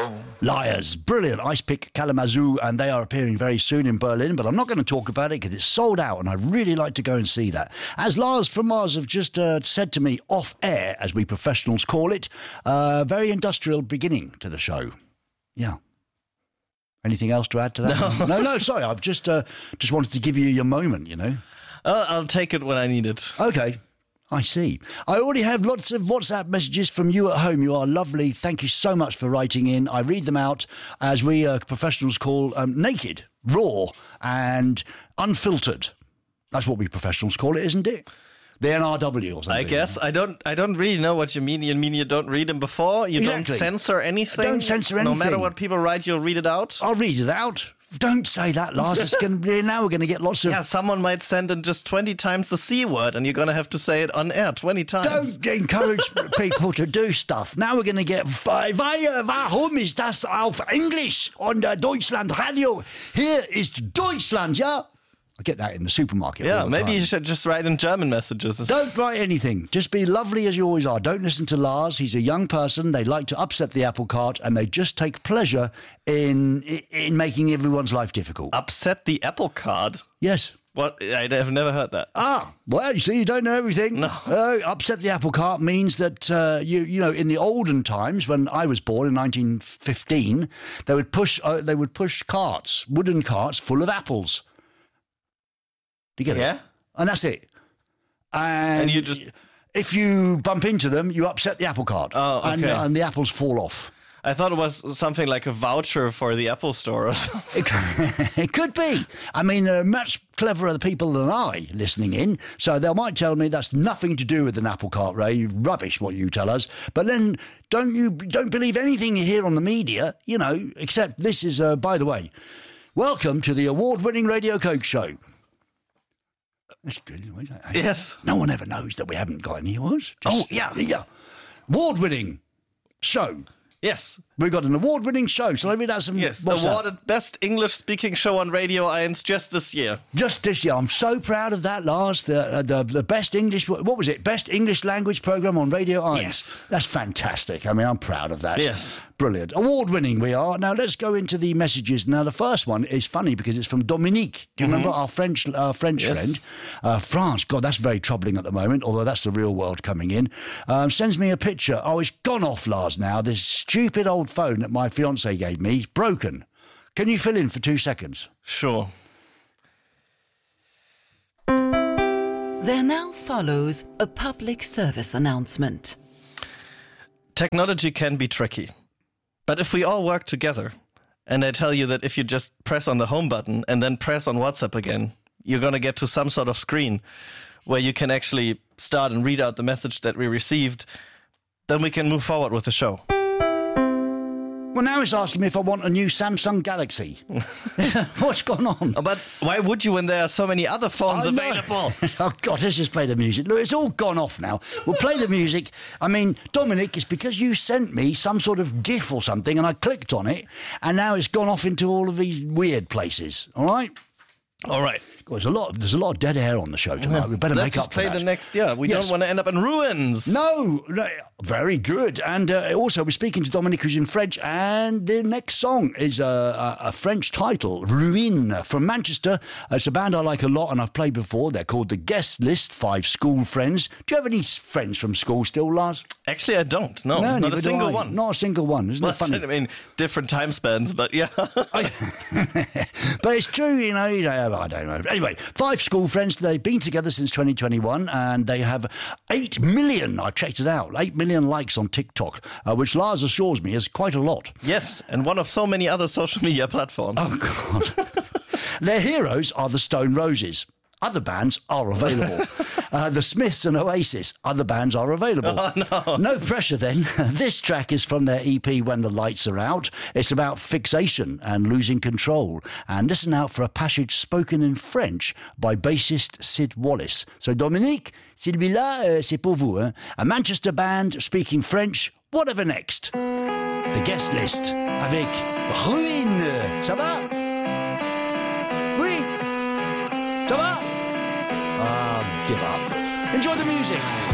Liars. Brilliant. Ice Pick Kalamazoo, and they are appearing very soon in Berlin, but I'm not going to talk about it because it's sold out, and I'd really like to go and see that. As Lars from Mars have just said to me off air, as we professionals call it, very industrial beginning to the show. Yeah. Anything else to add to that? No, sorry. I've just wanted to give you your moment, you know. I'll take it when I need it. Okay. I see. I already have lots of WhatsApp messages from you at home. You are lovely. Thank you so much for writing in. I read them out as we professionals call naked, raw and unfiltered. That's what we professionals call it, isn't it? The NRW or something. I guess. I don't really know what you mean. You mean you don't read them before? You don't censor anything? Don't censor anything. No matter what people write, you'll read it out? I'll read it out. Don't say that, Lars. Now we're going to get lots of... Yeah, someone might send in just 20 times the C word, and you're going to have to say it on air 20 times. Don't encourage people to do stuff. Now we're going to get... Warum ist das auf Englisch on Deutschland Radio? Here is Deutschland, yeah? I get that in the supermarket. Yeah, maybe you should just write in German messages. Don't write anything. Just be lovely as you always are. Don't listen to Lars. He's a young person. They like to upset the apple cart, and they just take pleasure in making everyone's life difficult. Upset the apple cart? Yes. What? I've never heard that. Well, you see, you don't know everything. No. Upset the apple cart means that, you know, in the olden times, when I was born in 1915, they would push carts, wooden carts full of apples. Do you get it? And that's it. And you just... if you bump into them, you upset the apple cart. Oh, okay. And the apples fall off. I thought it was something like a voucher for the Apple Store or something. It could be. I mean, there are much cleverer people than I listening in, so they might tell me that's nothing to do with an apple cart, Ray. Rubbish what you tell us. But then don't believe anything you hear on the media, you know, except this is, by the way, welcome to the award-winning Radio Coke Show. That's good, isn't it? Yes. No one ever knows that we haven't got any awards. Yeah. Award-winning show. Yes. We've got an award-winning show, so maybe that's some... Yes, awarded Best English-Speaking Show on Radio 1 just this year. Just this year. I'm so proud of that, Lars. The best English... What was it? Best English Language Programme on Radio 1. Yes. That's fantastic. I mean, I'm proud of that. Yes. Brilliant. Award-winning we are. Now, let's go into the messages. Now, the first one is funny because it's from Dominique. Do you remember our French friend? France. God, that's very troubling at the moment, although that's the real world coming in. Sends me a picture. Oh, it's gone off, Lars, now. This stupid old phone that my fiancé gave me is broken. Can you fill in for 2 seconds? Sure. There now follows a public service announcement. Technology can be tricky. But if we all work together, and I tell you that if you just press on the home button and then press on WhatsApp again, you're going to get to some sort of screen where you can actually start and read out the message that we received, then we can move forward with the show. Well, now it's asking me if I want a new Samsung Galaxy. What's gone on? But why would you when there are so many other phones available? Oh, God, let's just play the music. Look, it's all gone off now. We'll play the music. I mean, Dominic, it's because you sent me some sort of GIF or something and I clicked on it and now it's gone off into all of these weird places. All right? All right. God, there's a lot of dead air on the show tonight. We better make up for that. Let's play the next, We don't want to end up in ruins. No, very good. And also, we're speaking to Dominic, who's in French, and the next song is a French title, Ruine, from Manchester. It's a band I like a lot, and I've played before. They're called The Guest List, 5 school friends. Do you have any friends from school still, Lars? Actually, I don't. No, not a single one. Not a single one. Isn't it funny? I mean, different time spans, but yeah. But it's true, you know, I don't know. Anyway, 5 school friends. They've been together since 2021 and they have 8 million, I checked it out, 8 million likes on TikTok, which Lars assures me is quite a lot. Yes, and one of so many other social media platforms. Oh, God. Their heroes are the Stone Roses. Other bands are available. The Smiths and Oasis, other bands are available. Oh, no. No pressure then. This track is from their EP When the Lights Are Out. It's about fixation and losing control. And listen out for a passage spoken in French by bassist Sid Wallace. So Dominique, celui-là, c'est pour vous. Hein? A Manchester band speaking French. Whatever next. The Guest List avec Ruine. Ça va? Oui? Ça va? Give up. Enjoy the music.